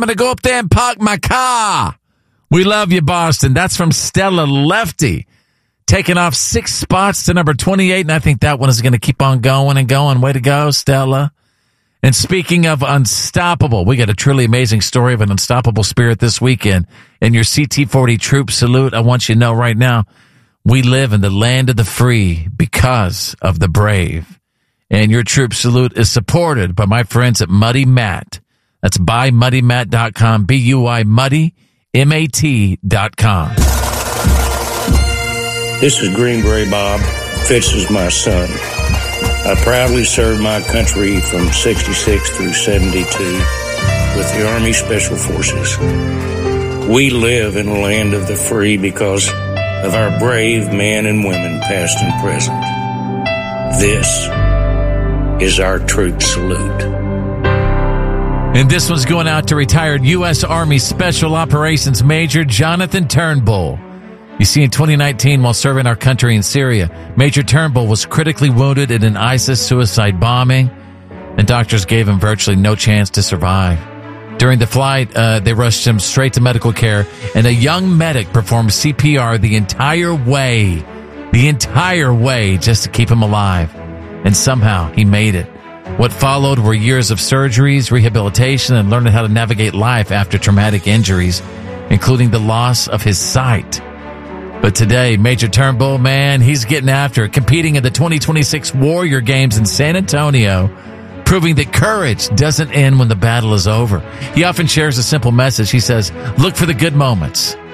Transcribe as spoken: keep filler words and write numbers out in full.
I'm going to go up there and park my car. We love you, Boston. That's from Stella Lefty. Taking off six spots to number twenty-eight, and I think that one is going to keep on going and going. Way to go, Stella. And speaking of unstoppable, we got a truly amazing story of an unstoppable spirit this weekend. And your C T forty Troop Salute, I want you to know right now, we live in the land of the free because of the brave. And your Troop Salute is supported by my friends at Muddy Matt. That's buy muddy matt dot com, B U I Muddy, M A T dot com. This is Green Beret Bob. Fitz is my son. I proudly served my country from sixty-six through seventy-two with the Army Special Forces. We live in a land of the free because of our brave men and women, past and present. This is our Troop Salute. And this one's going out to retired U S. Army Special Operations Major Jonathan Turnbull. You see, in twenty nineteen, while serving our country in Syria, Major Turnbull was critically wounded in an ISIS suicide bombing, and doctors gave him virtually no chance to survive. During the flight, uh, they rushed him straight to medical care, and a young medic performed C P R the entire way, the entire way, just to keep him alive. And somehow, he made it. What followed were years of surgeries, rehabilitation, and learning how to navigate life after traumatic injuries, including the loss of his sight. But today, Major Turnbull, man, he's getting after it, competing in the twenty twenty-six Warrior Games in San Antonio, proving that courage doesn't end when the battle is over. He often shares a simple message. He says, look for the good moments.